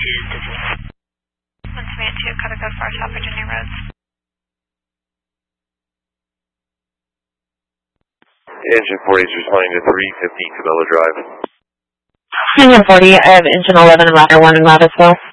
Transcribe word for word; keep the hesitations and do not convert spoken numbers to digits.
one seventy-two, Cover Code four, South Virginia Roads. Engine forty is responding to three fifty Cabela Drive. Engine forty, I have engine eleven and ladder one in Latticeville.